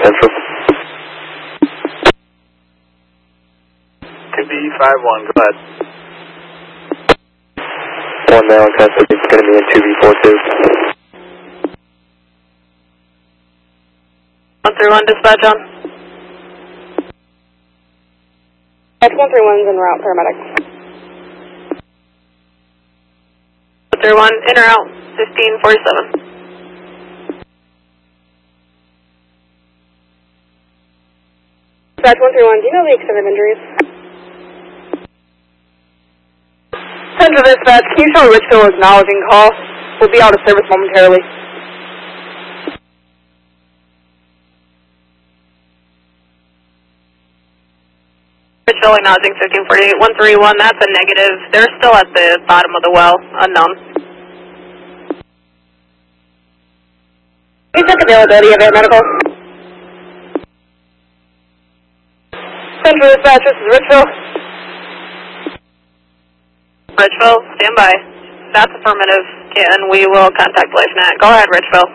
Central. 2B51, go ahead. 1 Maryland Central, it's going to be in 2B42. 131 dispatch on. X131's en route, paramedic. 131, in or out, 1547. Dispatch 131, do you know the extent of injuries? Central Dispatch, can you show Richville is acknowledging call? We'll be out of service momentarily. Richville acknowledging 1548, 131, that's a negative. They're still at the bottom of the well, unknown. Please check availability of air medical. Central Dispatch, this is Richville. Richville, stand by. That's affirmative, and we will contact LifeNet. Go ahead, Richville.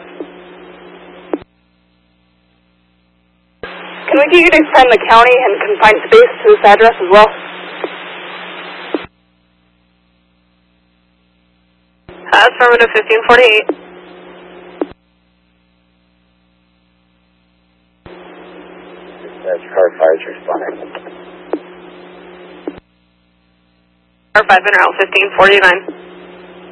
Can we get you to extend the county and confined space to this address as well? Affirmative, 1548. That's car 5 is responding. R5 in or out, 1549.